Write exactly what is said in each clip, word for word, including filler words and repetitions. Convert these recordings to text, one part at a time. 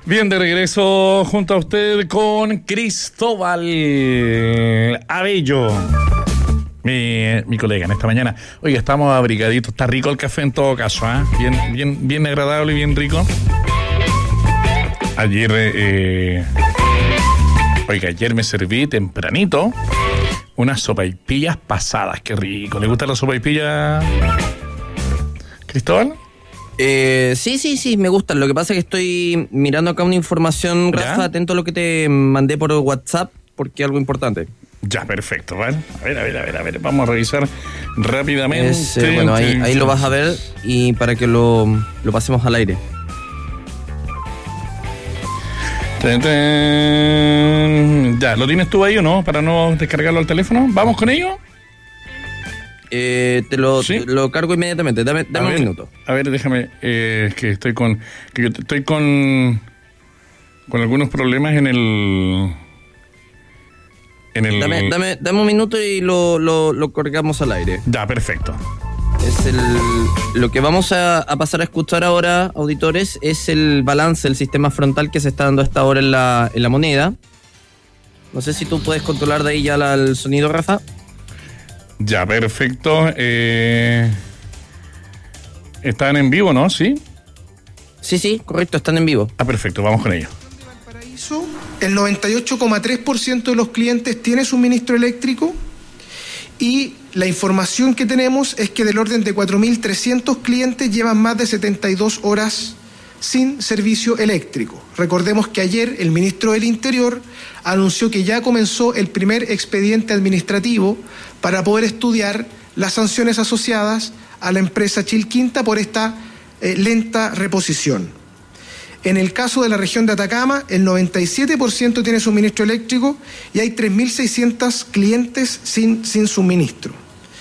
Bien, de regreso junto a usted con Cristóbal Abello, mi, mi colega en esta mañana. Oiga, estamos abrigaditos, está rico el café en todo caso, ¿eh? Bien, bien, bien agradable y bien rico. Ayer, eh, oiga, ayer me serví tempranito unas sopaipillas pasadas, qué rico. ¿Le gusta la sopaipilla, Cristóbal? Eh, sí, sí, sí, me gustan. Lo que pasa es que estoy mirando acá una información, Rafa, ¿Ya? atento a lo que te mandé por WhatsApp, porque es algo importante. Ya, perfecto, ¿vale? A ver, a ver, a ver, a ver, vamos a revisar rápidamente. Es, eh, bueno, ahí, ahí lo vas a ver y para que lo, lo pasemos al aire. Ten, ten. Ya, ¿lo tienes tú ahí o no? Para no descargarlo al teléfono. ¿Vamos con ello? Eh, te, lo, ¿Sí? te lo cargo inmediatamente. Dame, dame A ver, un minuto. A ver, déjame, eh, que estoy con, que yo estoy con, con algunos problemas en el, en el. Dame, dame, dame un minuto y lo, lo, lo cargamos al aire. Ya, perfecto. Es el, lo que vamos a, a pasar a escuchar ahora, auditores, es el balance del sistema frontal que se está dando a esta hora en la, en la moneda. No sé si tú puedes controlar de ahí ya la, el sonido, Rafa. Ya, perfecto. Eh, están en vivo, ¿no? ¿Sí? Sí, sí, correcto, están en vivo. Ah, perfecto, vamos con ello. Valparaíso, el noventa y ocho coma tres por ciento de los clientes tiene suministro eléctrico y la información que tenemos es que del orden de cuatro mil trescientos clientes llevan más de setenta y dos horas sin servicio eléctrico. Recordemos que ayer el ministro del Interior anunció que ya comenzó el primer expediente administrativo para poder estudiar las sanciones asociadas a la empresa Chilquinta por esta eh, lenta reposición. En el caso de la región de Atacama, el noventa y siete por ciento tiene suministro eléctrico y hay tres mil seiscientos clientes sin, sin suministro.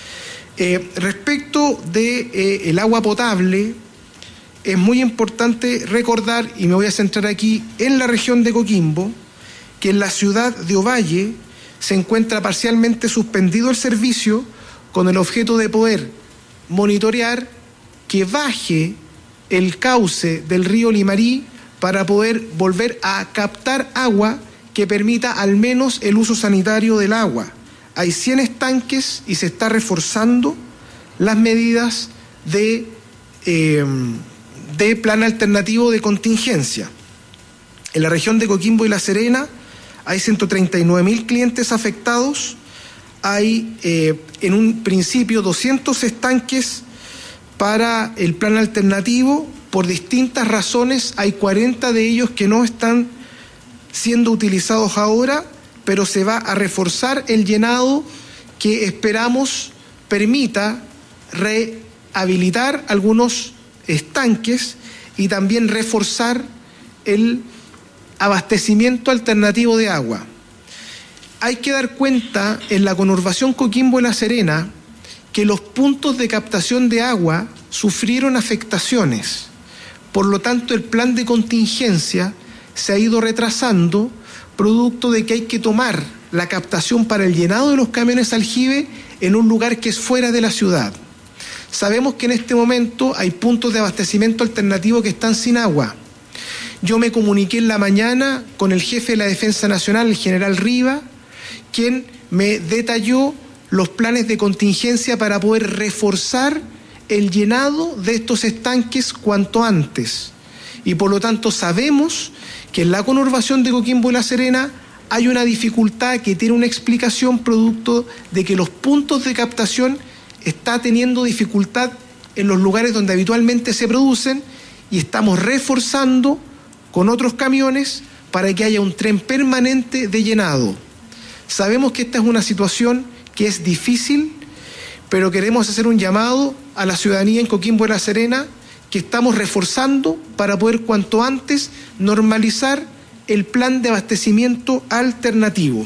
Eh, respecto de eh, el agua potable, es muy importante recordar, y me voy a centrar aquí en la región de Coquimbo, que en la ciudad de Ovalle se encuentra parcialmente suspendido el servicio con el objeto de poder monitorear que baje el cauce del río Limarí para poder volver a captar agua que permita al menos el uso sanitario del agua. Hay cien estanques y se está reforzando las medidas de, eh, de plan alternativo de contingencia. En la región de Coquimbo y La Serena hay ciento treinta y nueve mil clientes afectados, hay eh, en un principio doscientos estanques para el plan alternativo. Por distintas razones hay cuarenta de ellos que no están siendo utilizados ahora, pero se va a reforzar el llenado que esperamos permita rehabilitar algunos estanques y también reforzar el abastecimiento alternativo de agua. Hay que dar cuenta en la conurbación Coquimbo y La Serena que los puntos de captación de agua sufrieron afectaciones. Por lo tanto, el plan de contingencia se ha ido retrasando, producto de que hay que tomar la captación para el llenado de los camiones aljibe en un lugar que es fuera de la ciudad. Sabemos que en este momento hay puntos de abastecimiento alternativo que están sin agua. Yo me comuniqué en la mañana con el jefe de la Defensa Nacional, el general Riva, quien me detalló los planes de contingencia para poder reforzar el llenado de estos estanques cuanto antes. Y por lo tanto sabemos que en la conurbación de Coquimbo y La Serena hay una dificultad que tiene una explicación producto de que los puntos de captación están teniendo dificultad en los lugares donde habitualmente se producen y estamos reforzando con otros camiones para que haya un tren permanente de llenado. Sabemos que esta es una situación que es difícil, pero queremos hacer un llamado a la ciudadanía en Coquimbo y La Serena que estamos reforzando para poder cuanto antes normalizar el plan de abastecimiento alternativo.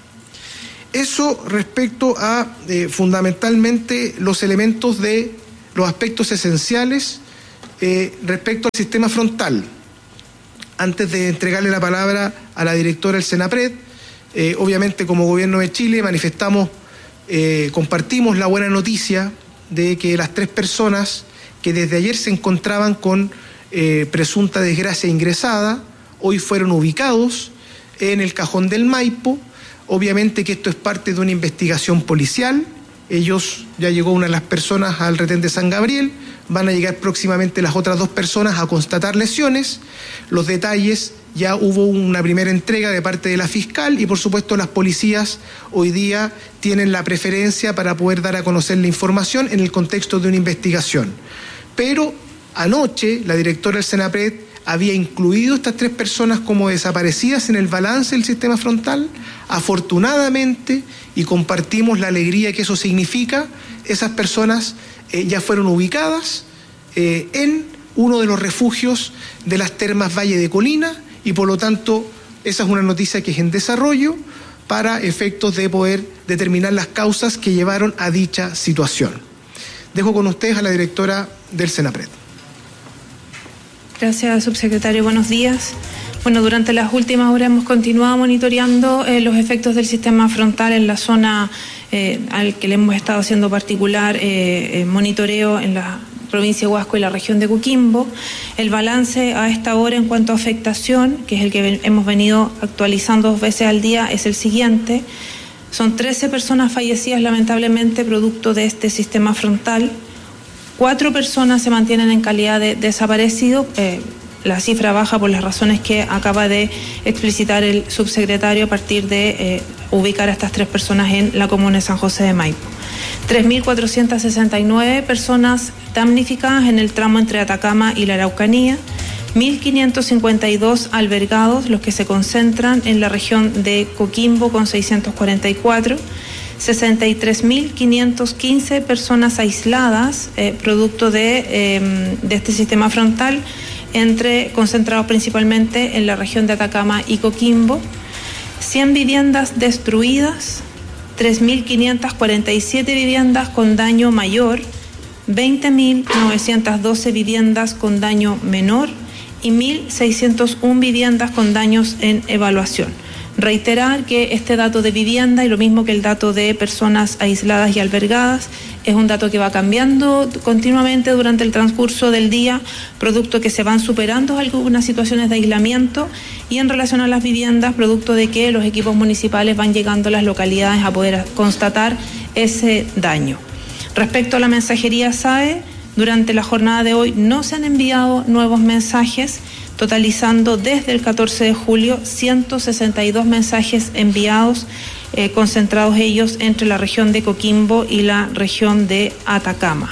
Eso respecto a eh, fundamentalmente los elementos de los aspectos esenciales eh, respecto al sistema frontal. Antes de entregarle la palabra a la directora del Senapred, eh, obviamente como Gobierno de Chile manifestamos, eh, compartimos la buena noticia de que las tres personas que desde ayer se encontraban con eh, presunta desgracia ingresada, hoy fueron ubicados en el Cajón del Maipo. Obviamente que esto es parte de una investigación policial. Ellos, ya llegó una de las personas al retén de San Gabriel, van a llegar próximamente las otras dos personas a constatar lesiones. Los detalles, ya hubo una primera entrega de parte de la fiscal y por supuesto las policías hoy día tienen la preferencia para poder dar a conocer la información en el contexto de una investigación. Pero anoche la directora del Senapred había incluido estas tres personas como desaparecidas en el balance del sistema frontal. Afortunadamente, y compartimos la alegría que eso significa, esas personas eh, ya fueron ubicadas eh, en uno de los refugios de las termas Valle de Colina y por lo tanto esa es una noticia que es en desarrollo para efectos de poder determinar las causas que llevaron a dicha situación. Dejo con ustedes a la directora del Senapred. Gracias, subsecretario. Buenos días. Bueno, durante las últimas horas hemos continuado monitoreando eh, los efectos del sistema frontal en la zona eh, al que le hemos estado haciendo particular eh, eh, monitoreo en la provincia de Huasco y la región de Coquimbo. El balance a esta hora en cuanto a afectación, que es el que hemos venido actualizando dos veces al día, es el siguiente. Son trece personas fallecidas lamentablemente producto de este sistema frontal. Cuatro personas se mantienen en calidad de desaparecido. Eh, la cifra baja por las razones que acaba de explicitar el subsecretario a partir de eh, ubicar a estas tres personas en la comuna de San José de Maipo. tres mil cuatrocientas sesenta y nueve personas damnificadas en el tramo entre Atacama y la Araucanía. mil quinientos cincuenta y dos albergados, los que se concentran en la región de Coquimbo con seiscientos cuarenta y cuatro. sesenta y tres mil quinientos quince personas aisladas, eh, producto de, eh, de este sistema frontal, entre concentrados principalmente en la región de Atacama y Coquimbo. cien viviendas destruidas, tres mil quinientas cuarenta y siete viviendas con daño mayor, veinte mil novecientas doce viviendas con daño menor y mil seiscientas una viviendas con daños en evaluación. Reiterar que este dato de vivienda y lo mismo que el dato de personas aisladas y albergadas es un dato que va cambiando continuamente durante el transcurso del día, producto que se van superando algunas situaciones de aislamiento y en relación a las viviendas, producto de que los equipos municipales van llegando a las localidades a poder constatar ese daño. Respecto a la mensajería S A E, durante la jornada de hoy no se han enviado nuevos mensajes, totalizando desde el catorce de julio ciento sesenta y dos mensajes enviados, eh, concentrados ellos entre la región de Coquimbo y la región de Atacama.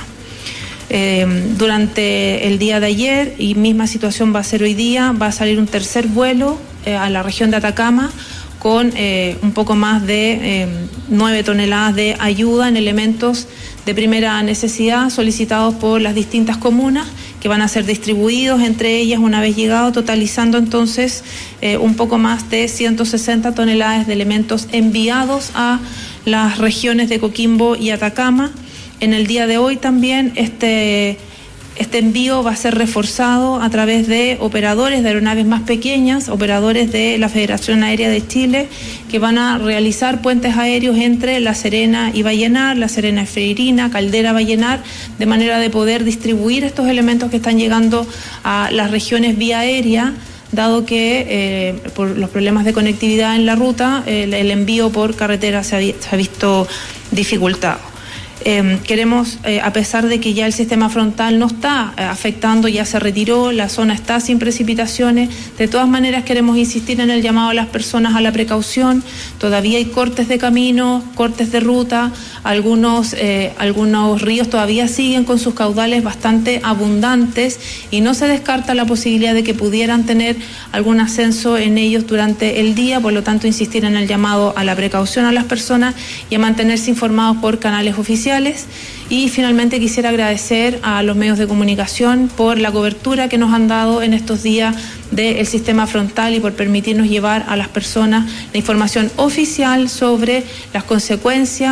Eh, durante el día de ayer, y misma situación va a ser hoy día, va a salir un tercer vuelo eh, a la región de Atacama con eh, un poco más de eh, nueve toneladas de ayuda en elementos de primera necesidad solicitados por las distintas comunas, que van a ser distribuidos entre ellas una vez llegado, totalizando entonces eh, un poco más de ciento sesenta toneladas de elementos enviados a las regiones de Coquimbo y Atacama. En el día de hoy también este, este envío va a ser reforzado a través de operadores de aeronaves más pequeñas, operadores de la Federación Aérea de Chile, que van a realizar puentes aéreos entre La Serena y Vallenar, La Serena y Freirina, Caldera, Vallenar, de manera de poder distribuir estos elementos que están llegando a las regiones vía aérea, dado que eh, por los problemas de conectividad en la ruta, eh, el envío por carretera se ha, se ha visto dificultado. Eh, queremos, eh, a pesar de que ya el sistema frontal no está eh, afectando, ya se retiró, la zona está sin precipitaciones, de todas maneras queremos insistir en el llamado a las personas a la precaución. Todavía hay cortes de camino, cortes de ruta, algunos, eh, algunos ríos todavía siguen con sus caudales bastante abundantes y no se descarta la posibilidad de que pudieran tener algún ascenso en ellos durante el día, por lo tanto insistir en el llamado a la precaución a las personas y a mantenerse informados por canales oficiales. Y finalmente quisiera agradecer a los medios de comunicación por la cobertura que nos han dado en estos días del sistema frontal y por permitirnos llevar a las personas la información oficial sobre las consecuencias,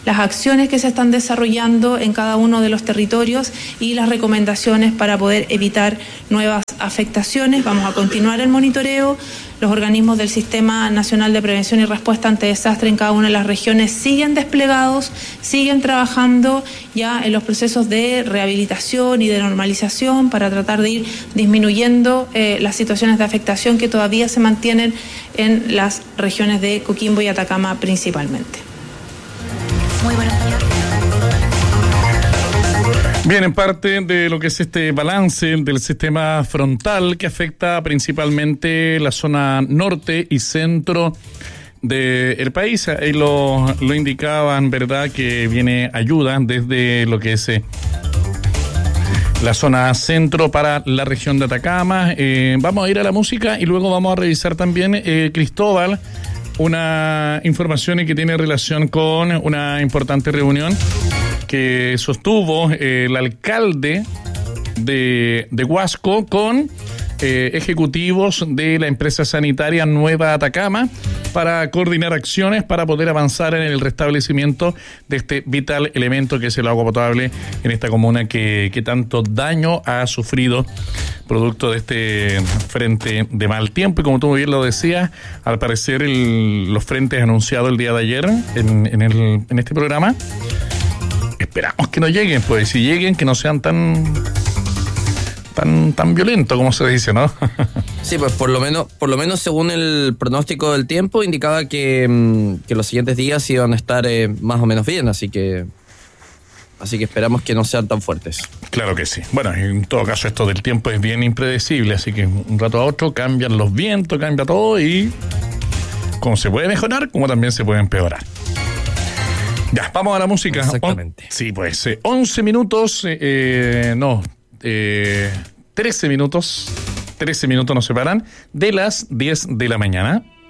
las acciones que se están desarrollando en cada uno de los territorios y las recomendaciones para poder evitar nuevas afectaciones. Vamos a continuar el monitoreo. Los organismos del Sistema Nacional de Prevención y Respuesta ante Desastre en cada una de las regiones siguen desplegados, siguen trabajando ya en los procesos de rehabilitación y de normalización para tratar de ir disminuyendo eh, las situaciones de afectación que todavía se mantienen en las regiones de Coquimbo y Atacama principalmente. Muy buenos días. Bien, en parte de lo que es este balance del sistema frontal que afecta principalmente la zona norte y centro del país. Ahí lo, lo indicaban, ¿verdad?, que viene ayuda desde lo que es eh, la zona centro para la región de Atacama. Eh, vamos a ir a la música y luego vamos a revisar también, eh, Cristóbal, una información y que tiene relación con una importante reunión que sostuvo eh, el alcalde de, de Huasco con eh, ejecutivos de la empresa sanitaria Nueva Atacama para coordinar acciones para poder avanzar en el restablecimiento de este vital elemento que es el agua potable en esta comuna que, que tanto daño ha sufrido producto de este frente de mal tiempo. Y como tú muy bien lo decías, al parecer el, los frentes anunciados el día de ayer en, en, el, en este programa, esperamos que no lleguen, pues si lleguen que no sean tan tan tan violentos como se dice, ¿no? Sí, pues por lo menos por lo menos según el pronóstico del tiempo indicaba que, que los siguientes días iban a estar eh, más o menos bien, así que así que esperamos que no sean tan fuertes. Claro que sí. Bueno, en todo caso esto del tiempo es bien impredecible, así que un rato a otro cambian los vientos, cambia todo y como se puede mejorar, como también se puede empeorar. Ya, vamos a la música. Exactamente. On, sí, pues, eh, once minutos, eh, eh, no, eh, trece minutos, trece minutos nos separan de las diez de la mañana.